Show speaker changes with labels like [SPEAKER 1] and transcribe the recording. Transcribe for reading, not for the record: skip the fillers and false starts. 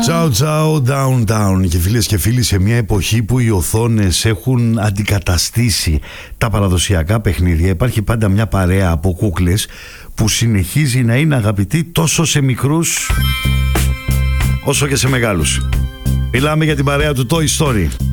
[SPEAKER 1] Ciao ciao downtown. Και φίλες και φίλοι, σε μια εποχή που οι οθόνες έχουν αντικαταστήσει τα παραδοσιακά παιχνίδια, υπάρχει πάντα μια παρέα από κούκλες που συνεχίζει να είναι αγαπητή τόσο σε μικρούς όσο και σε μεγάλους. Μιλάμε για την παρέα του Toy Story.